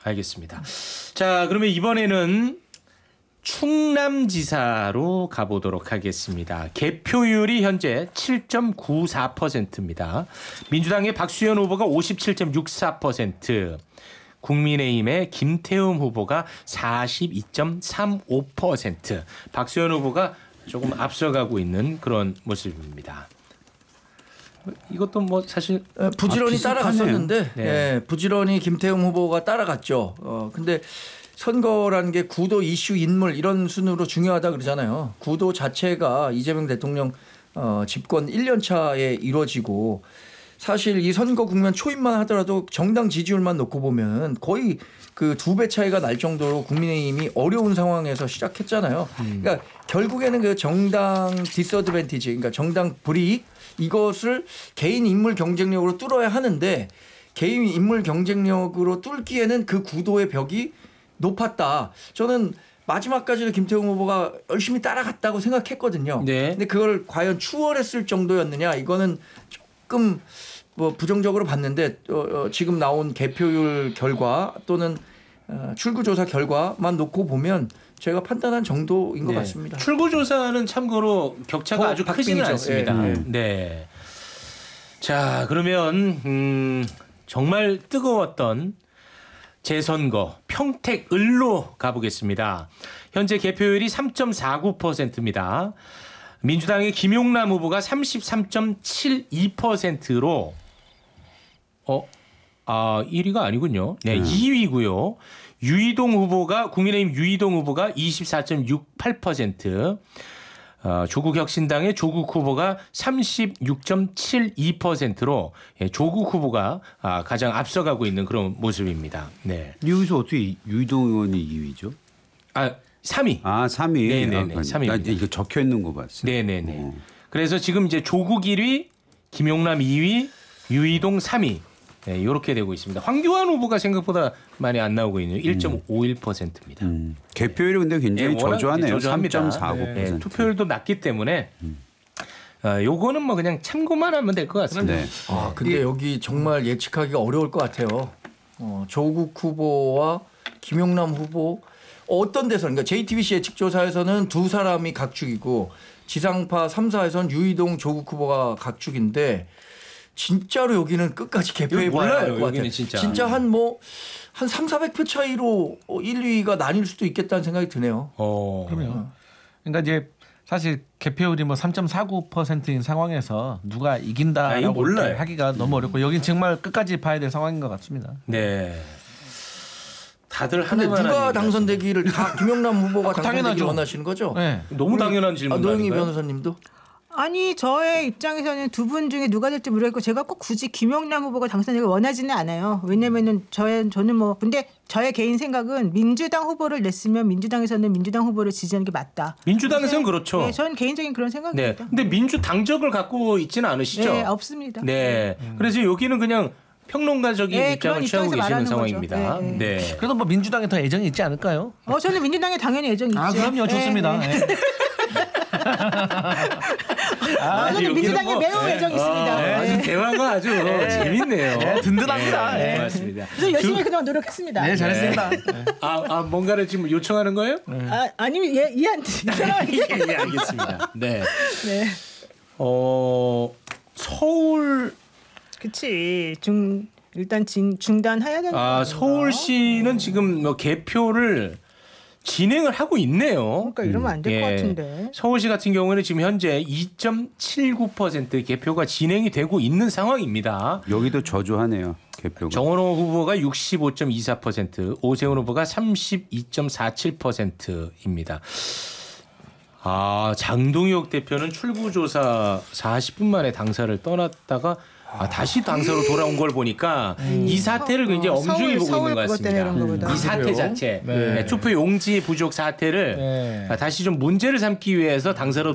알겠습니다. 자, 그러면 이번에는 충남지사로 가보도록 하겠습니다. 개표율이 현재 7.94%입니다. 민주당의 박수현 후보가 57.64%, 국민의힘의 김태흠 후보가 42.35%, 박수현 후보가 조금 앞서가고 있는 그런 모습입니다. 이것도 뭐 사실 부지런히 따라갔었는데 네. 부지런히 김태흠 후보가 따라갔죠. 근데 선거라는 게 구도, 이슈, 인물 이런 순으로 중요하다 그러잖아요. 구도 자체가 이재명 대통령 집권 1년 차에 이루어지고 사실 이 선거 국면 초입만 하더라도 정당 지지율만 놓고 보면 거의 그 2배 차이가 날 정도로 국민의힘이 어려운 상황에서 시작했잖아요. 그러니까 결국에는 그 정당 디스어드밴티지, 그러니까 정당 불이익 이것을 개인 인물 경쟁력으로 뚫어야 하는데 개인 인물 경쟁력으로 뚫기에는 그 구도의 벽이 높았다. 저는 마지막까지도 김태흠 후보가 열심히 따라갔다고 생각했거든요. 네. 근데 그걸 과연 추월했을 정도였느냐 이거는 조금 뭐 부정적으로 봤는데 지금 나온 개표율 결과 또는 출구조사 결과만 놓고 보면 제가 판단한 정도인 것 같습니다. 출구조사는 참고로 격차가 아주 크지는 않습니다. 네. 자, 그러면 정말 뜨거웠던 재선거 평택을로 가보겠습니다. 현재 개표율이 3.49%입니다. 민주당의 김용남 후보가 33.72%로 1위가 아니군요. 네, 2위고요. 유이동 후보가 국민의힘 유이동 후보가 24.68%, 조국혁신당의 조국 후보가 36.72%로 조국 후보가 가장 앞서가고 있는 그런 모습입니다. 네. 여기서 어떻게 유이동 의원이 2위죠? 3위. 3위. 네네네. 3위입니다. 이거 적혀 있는 거 봤어요. 네네네. 그래서 지금 이제 조국 1위, 김용남 2위, 유이동 3위. 네, 이렇게 되고 있습니다. 황교안 후보가 생각보다 많이 안 나오고 있는 1.51%입니다. 개표율이 근데 굉장히 저조하네요. 저조합니다. 3.49%. 네, 투표율도 낮기 때문에 요거는 뭐 그냥 참고만 하면 될 것 같습니다. 네. 근데 여기 정말 예측하기가 어려울 것 같아요. 조국 후보와 김용남 후보 어떤 데서 그러니까 JTBC 예측조사에서는 두 사람이 각축이고 지상파 3사에서는 유이동 조국 후보가 각축인데 진짜로 여기는 끝까지 개표해 봐야 할 것 같아요. 진짜 한 3,400표 차이로 1, 2위가 나뉠 수도 있겠다는 생각이 드네요. 그럼요. 그러니까 이제 사실 개표율이 3.49%인 상황에서 누가 이긴다라고 하기가 너무 어렵고 여긴 정말 끝까지 봐야 될 상황인 것 같습니다. 네. 다들 근데 누가 당선되기를 김용남 후보가 당선되기를 원하시는 거죠? 네. 너무 당연한 질문. 노영희 변호사님도? 아니 저의 입장에서는 두 분 중에 누가 될지 모르겠고 제가 꼭 굳이 김용남 후보가 당선되길 원하지는 않아요. 왜냐면은 저는 근데 저의 개인 생각은 민주당 후보를 냈으면 민주당에서는 민주당 후보를 지지하는 게 맞다. 민주당에서는 그렇죠. 네, 저는 개인적인 그런 생각입니다. 네. 근데 민주 당적을 갖고 있지는 않으시죠? 네, 없습니다. 네. 그래서 여기는 그냥 평론가적인 입장을 취하고 계시는 상황입니다. 네. 그래도 민주당에 더 애정이 있지 않을까요? 저는 민주당에 당연히 애정이 있죠. 그럼요. 좋습니다. 네. 저는 민주당에 매우 애정이 있습니다. 아주 대화가 아주 재밌네요. 네, 든든합니다. 네, 고맙습니다. 그래서 열심히 그동안 노력했습니다. 네, 잘했습니다. 뭔가를 지금 요청하는 거예요? 아니면 이해한테. 예, 알겠습니다. 네. 네. 서울. 그치. 일단 중단해야 되는 거예요. 서울시는 지금 개표를 진행을 하고 있네요. 그러니까 이러면 안 될 것 같은데. 서울시 같은 경우는 지금 현재 2.79% 개표가 진행이 되고 있는 상황입니다. 여기도 저조하네요. 개표가. 정원호 후보가 65.24%, 오세훈 후보가 32.47%입니다. 장동혁 대표는 출구조사 40분 만에 당사를 떠났다가 다시 당사로 돌아온 걸 보니까 이 사태를 굉장히 엄중히 보고 있는 것 같습니다. 이 사태 자체, 투표 용지 부족 사태를 다시 좀 문제를 삼기 위해서 당사로